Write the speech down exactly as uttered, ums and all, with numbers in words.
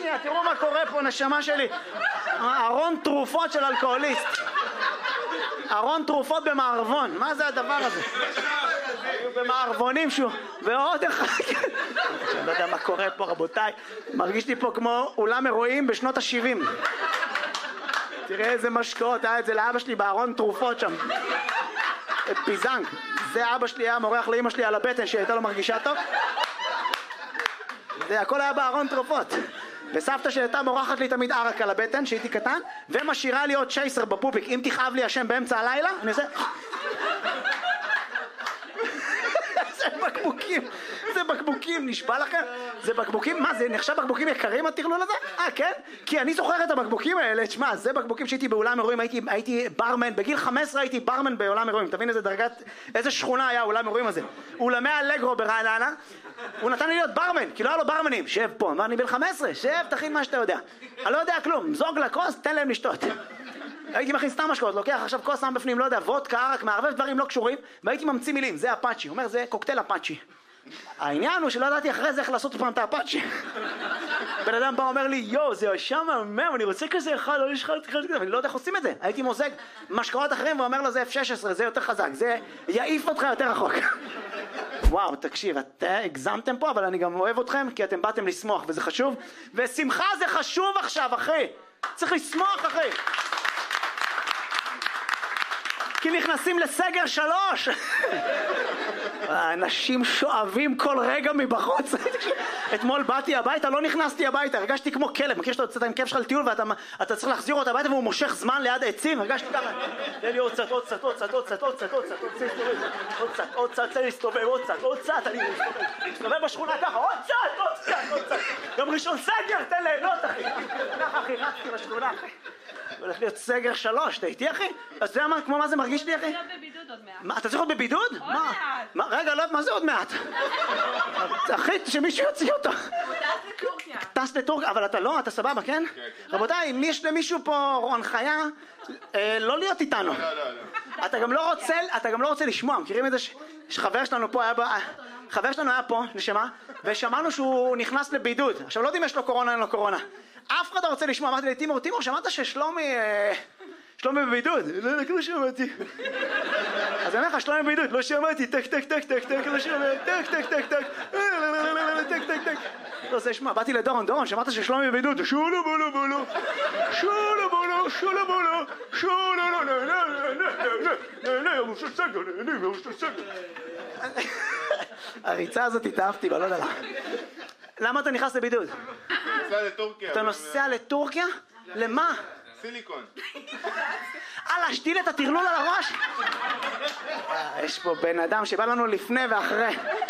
שנייה, תראו מה קורה פה, נשמה שלי. ארון תרופות של אלכוהוליסט. ארון תרופות במערבון, מה זה הדבר הזה? במערבונים שהוא, ועוד אחד. אני לא יודע מה קורה פה, רבותיי. מרגיש לי פה כמו אולם אירועים בשנות ה-שבעים. תראה איזה משקאות, היה את זה לאבא שלי בארון תרופות שם. פיזנג. זה אבא שלי היה מורח לאמא שלי על הבטן שהייתה לו מרגישה טוב. זה הכל היה בארון תרופות. וסבתא שהייתה מורחת לי תמיד ערק על הבטן שהייתי קטן, ומשאירה לי עוד צ'ייסר בפופיק. אם תכאב לי השם באמצע הלילה, אני עושה... זה בקבוקים, זה בקבוקים, נשבע לכם? זה בקבוקים, מה זה נחשב בקבוקים יקרים הטרלול הזה? אה כן? כי אני זוכר את הבקבוקים האלה, תשמע, זה בקבוקים שהייתי באולם אירועים, הייתי, הייתי ברמן, בגיל חמש עשרה הייתי ברמן בעולם אירועים, תבין איזה דרגת, איזה שכונה היה אולם אירועים הזה. אולמי אלגרו ברעננה, הוא נתן לי להיות ברמן, כי לא היה לו ברמנים, שב פה, אמר אני בן חמש עשרה, שב, תכין מה שאתה יודע. אני לא יודע כלום, זוג לכוס, תן להם לשתות. הייתי מכין סתם משקאות, לוקח עכשיו כוס שם בפנים, לא יודע, וודקה, ערק, מערבב דברים לא קשורים, והייתי ממציא מילים, זה אפאצ'י, הוא אומר זה קוקטייל אפאצ'י. העניין הוא שלא ידעתי אחרי זה איך לעשות פעם את האפאצ'י. בן אדם בא אומר לי, יו, זה שם מהמם, אני רוצה כזה אחד, לא יש לך כזה, ואני לא יודע איך עושים את זה. הייתי מוזג משקאות אחרים ואומר לו זה אף שש עשרה, זה יותר חזק, זה יעיף אותך יותר רחוק. וואו, תקשיב, אתם הגזמתם פה, אבל אני גם אוהב אתכם, כי אתם באתם לשמוח, וזה חשוב. ושמחה זה חשוב עכשיו, אחי. צריך לשמוח, אחי. כי נכנסים לסגר שלוש. האנשים שואבים כל רגע מבחוץ. אתמול באתי הביתה, לא נכנסתי הביתה, הרגשתי כמו כלב. מכיר שאתה יוצאת עם כיף שלך לטיול ואתה צריך להחזיר אותה הביתה והוא מושך זמן ליד העצים? הרגשתי ככה. תן לי עוד קצת, עוד קצת, עוד קצת, עוד קצת, עוד קצת, עוד קצת, עוד קצת, עוד קצת, תן לי להסתובב, עוד קצת, עוד קצת, אני מסתובב בשכונה ככה, עוד קצת, עוד קצת, עוד קצת. גם ראשון סגר, תן ליהנות, אחי. ככה, אחי, רצתי בשכונה, אחי. הולך להיות סגר שלוש, אתה איתי אחי? אז אתה יודע מה, כמו מה זה מרגיש לי אחי? אתה צריך להיות בבידוד עוד מעט. מה, אתה צריך להיות בבידוד? עוד מעט. רגע, לא, מה זה עוד מעט? אחי, שמישהו יוציא אותו. הוא טס לטורקיה. טס לטורקיה, אבל אתה לא, אתה סבבה, כן? רבותיי, אם יש למישהו פה הנחיה, לא להיות איתנו. אתה גם לא רוצה, אתה גם לא רוצה לשמוע, מכירים את זה שחבר שלנו פה היה, חבר שלנו היה פה, נשמה, ושמענו שהוא נכנס לבידוד. עכשיו לא יודעים אם יש לו קורונה, אין לו קורונה. אף אחד לא רוצה לשמוע, אמרתי לי, תימור, תימור, שמעת ששלומי, שלומי בבידוד? לא, לא שמעתי. אז אני אומר לך, שלומי בבידוד, לא שמעתי, טק, טק, טק, טק, טק, לא שמעתי, טק, טק, טק, טק, טק, טק, טק. לא רוצה לשמוע, באתי לדורון, דורון, שמעת ששלומי בבידוד? שולו בולו בולו, שולו בולו, שולו בולו, שולו לא, לא, לא, לא, לא, לא, משהו סגר, לא, משהו סגר. הריצה הזאת התאהבתי בה, לא יודע לה. למה אתה נכנס לבידוד? נוסע לטורקיה. אתה נוסע לטורקיה? למה? סיליקון. אה, להשתיל את הטרלול על הראש? יש פה בן אדם שבא לנו לפני ואחרי.